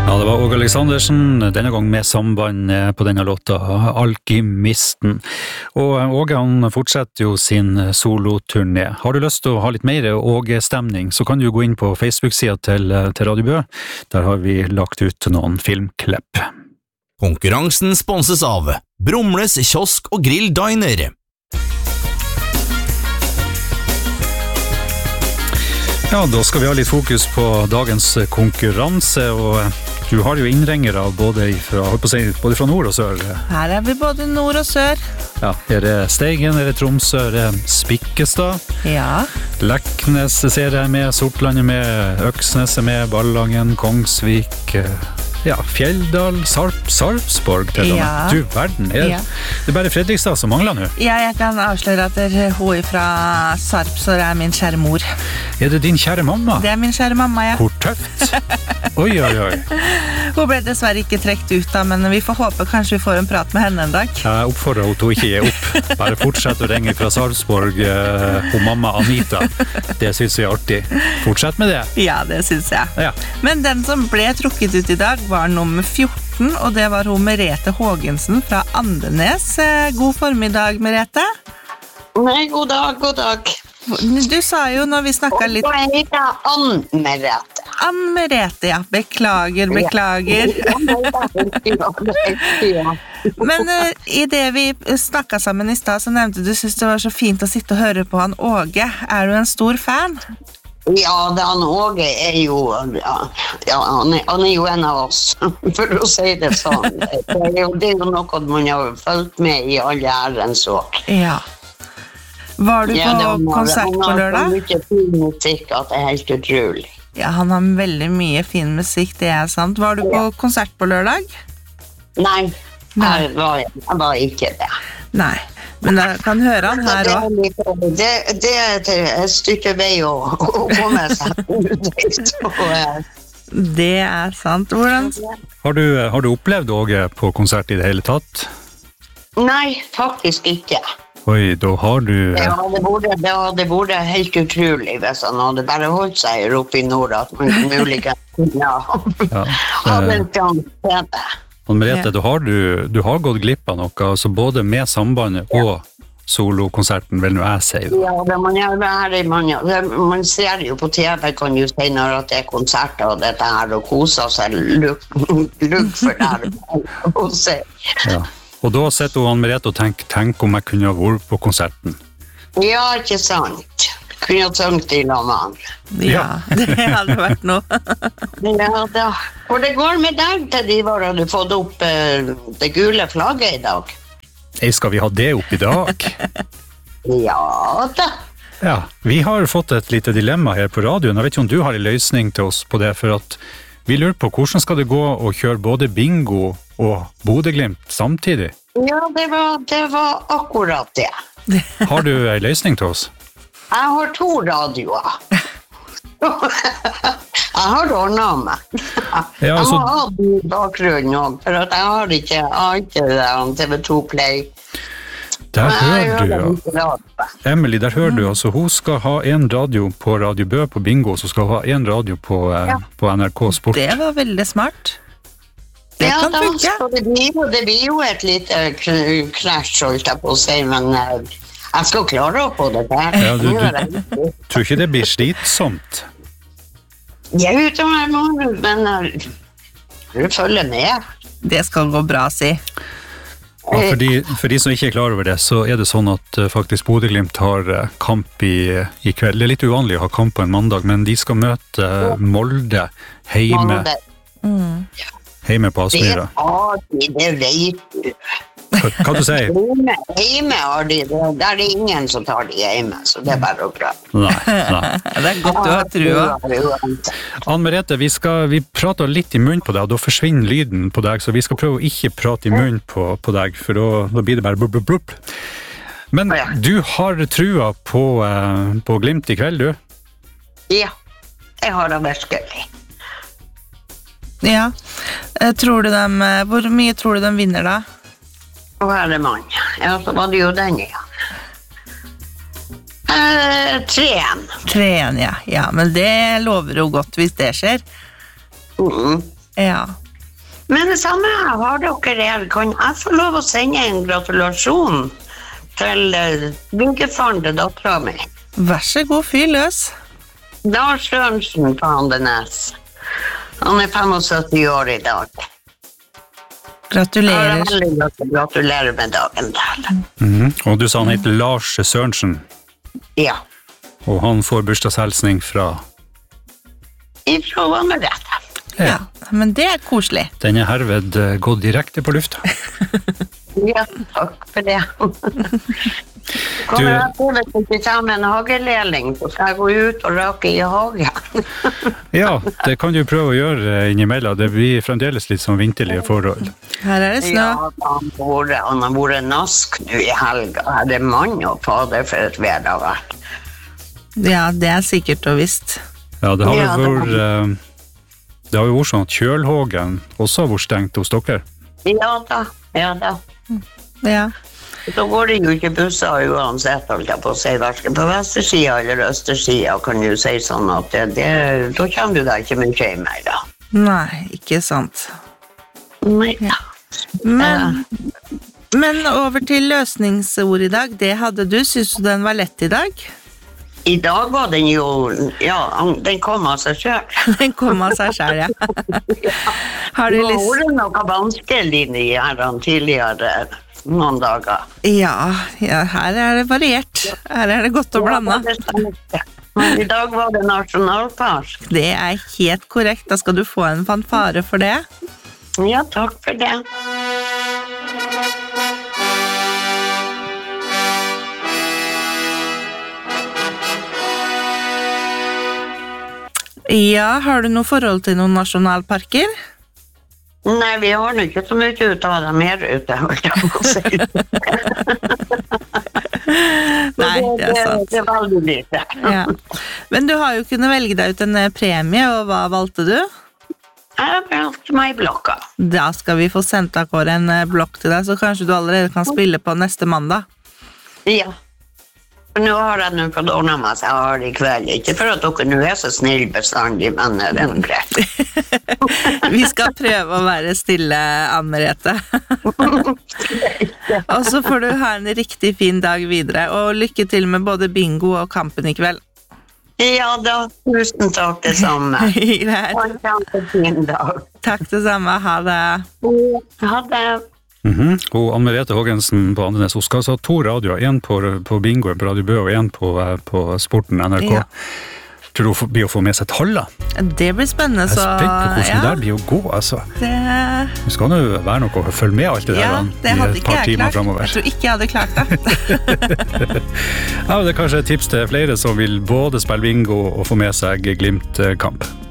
Ja, det var Åge Aleksandersen, denne gang med samband på denne låta, Alkymisten. Og Åge, han fortsetter jo sin soloturné. Har du lyst til å ha litt mer Åge-stemning, så kan du gå inn på Facebook-sida til Radio Bø. Der har vi lagt ut noen filmklipp. Konkurransen sponses av Brumles kiosk og grill diner. Ja, da skal vi ha litt fokus på dagens konkurranse, og du har jo innrengere både fra nord og sør. Her vi både nord og sør. Ja, her Steigen, her Tromsø, her Spikkestad. Ja. Leknes ser jeg med, Sortlandet med, Øksnes med, Ballangen, Kongsvik, ja, Fjelldal, Sarpsborg til og med. Ja. Du, verden her. Ja. Det bare Fredrikstad som mangler nå. Ja, jeg kan avsløre at hun fra Sarpsborg min kjære mor. Er det din kjære mamma? Det min kjære mamma, ja. Hvor tøft. Oi, oi, oi. Hun ble dessverre ikke trekt ut da, men vi får håpe kanskje vi får en prat med henne en dag. Jeg oppfordrer henne til å ikke gi opp. Bare fortsett å ringe fra Sarpsborg, hun mamma Anita. Det synes jeg artig. Fortsett med det. Ja, det synes jeg. Ja. Men den som ble trukket ut i dag var nummer 14, og det var hun Merete Hågensen fra Andenes. God formiddag, Merete. Nei, god dag, god dag. Du sa jo når vi snakket litt... Jeg heter Ann-Merete. Ann-Merete, ja. Beklager. Men i det vi snakket sammen i sted, så nevnte du synes det var så fint å sitte og høre på han Åge. Er du en stor fan? Ja, han Åge jo, han er jo en av oss, for å si det sånn. Det er jo noe man har fulgt med i alle ærens år. Ja. Var du på konsert på lørdag? Han har så mye fin musikk at det er helt utrolig. Ja, han har veldig mye fin musikk, det er sant. Var du på konsert på lørdag? Nei. Jeg var ikke det. Nei, men jeg kan høre han her også. Det er et stykke vei å komme seg ut. Det er sant. Hvordan? Har du opplevd Åge på konsert i det hele tatt? Nei, faktisk ikke. Oi, da har du... Det hadde vært helt utrolig hvis han hadde bare holdt seg her oppe i nord, at man muligens hadde en sjanse til det. Merete, da du har gått glipp av noe, altså både med sambandet og solokonserten, vil nå jeg si. Ja, man ser jo på TV, kan jo si når det er konserter og dette her, og koser seg lukk for det å se. Ja. Og da sitter han Merete og tenk om jeg kunne ha vært på konserten. Ja, ikke sant. Kunne ha sunget i lag med han. Ja, det hadde vært noe. Ja, da. Hvor det går med deg til de har du fått opp det gule flagget i dag? Skal vi ha det opp i dag? Ja da. Ja, vi har fått et lite dilemma her på radioen. Jeg vet ikke om du har en løsning til oss på det, for at vi lurer på hvordan skal det gå å kjøre både bingo og Bodø/Glimt samtidig? Ja, det var akkurat det. Har du en løsning til oss? Jeg har 2 radioer. Jeg har ordnet meg. Ja, altså... Jeg må ha den i bakgrunnen også, for at jeg har ikke TV2 Play. Der hører du, Emily, der hører du, altså hun skal ha en radio på Radio Bø på bingo, så skal hun ha en radio på NRK Sport. Det var veldig smart. Det kan funke. Det blir jo et lite krasj, holdt jeg på å si, men jeg skal klare å få det der. Ja, du tror ikke det blir slitsomt? Jeg er ute her nå, men du følger med. Det skal gå bra, si. Ja, for de som ikke er klar over det, så er det sånn at faktisk Bodø/Glimt har kamp i kveld. Det er litt uvanlig å ha kamp på en mandag, men de skal møte Molde hjemme. Hjemme på Aspmyra. Det vet du. Hva du sier? Hjemme har de, der er det ingen som tar de hjemme, så det er bare å prøve. Nei. Det er godt du har trua. Ann-Merete, vi prater litt i munnen på deg, og da forsvinner lyden på deg, så vi skal prøve å ikke prate i munnen på deg, for da blir det bare blubb, blubb, blubb. Men du har trua på Glimt i kveld, du? Ja, jeg har det virkelig. Ja, hvor mye tror du de vinner da? Og her er mann. Ja, så var det jo den, ja. 3-1. 3-1, ja. Ja, men det lover jo godt hvis det skjer. Ja. Men det samme har dere her. Kan jeg få lov å sende en gratulasjon til vinkefaren til datteren min? Vær så god, fyr løs. Lars Sørensen på Andenes. Han 75 år i dag. Gratulerer. Gratulerer med dagen til. Og du sa han heter Lars Sørensen, Ja. og han får bursdagshelsning fra... Ifra Vannmerete. Ja, men det koselig. Den herved gått direkte på lufta. Ja, takk for det. Kommer jeg til å ikke ta med en hageleling, så skal jeg gå ut og rake i hagen. Ja, det kan du prøve å gjøre innimellom. Det blir fremdeles litt sånn vinterlige forhold. Her det snø. Ja, han har vært nask nå i helga. Det mann og fader for et vær det har vært. Ja, det sikkert og visst. Ja, det har Ja, jo vært... Det har jo vært sånn at Kjølhågen også har vært stengt hos dere. Ja da. Ja. Da går det jo ikke busser uansett, holdt jeg på å si, hverken på vestersida eller østersida, kan du si sånn at da kommer du deg ikke mye hjem mer da. Nei, ikke sant. Nei da. Men over til løsningsord i dag. Det hadde du. Synes du den var lett i dag? I dag var den jo, ja, den kom av seg selv. Den kom av seg selv, ja. Har du Nå lyst? var det noe vanskelig i her tidligere noen dager. Ja, her det variert. Her det godt å blande. Men i dag var det nasjonalpark. Det helt korrekt. Da skal du få en fanfare for det. Ja, takk for det. Ja, har du noe forhold til noen nasjonalparker? Nei, vi har nå ikke så mye ut av det mer ute, holdt jeg på å si. Nei, det sant. Det veldig lite. Ja. Men du har jo kunnet velge deg ut en premie, og hva valgte du? Jeg har valgt meg blokka. Da skal vi få sendt av Kåre en blokk til deg, så kanskje du allerede kan spille på neste mandag. Ja. Nå har jeg fått ordnet meg, så jeg har det i kveld. Ikke for at dere nå så snill bestandig, men det greit. Vi skal prøve å være stille, Anne-Merete. Og så får du ha en riktig fin dag videre, og lykke til med både bingo og kampen i kveld. Ja da, tusen takk det samme. Greit. Ha en kjempefin dag. Takk det samme, ha det. Ha det. Og Anne-Merete Hågensen på Andenes, hun skal ha 2 radioer, en på bingoen på Radio Bø og en på Sporten NRK. Ja. Tror du hun blir å få med seg tallene? Det blir spennende, Jeg så... er spent på hvordan det der blir å gå, altså. Det skal jo være noe å følge med alt det der Ja, det hadde i et ikke par jeg timer klart. fremover. Jeg tror ikke jeg hadde klart det. Ja, det er kanskje et tips til flere som vil både spille bingo og få med seg Glimt-kamp.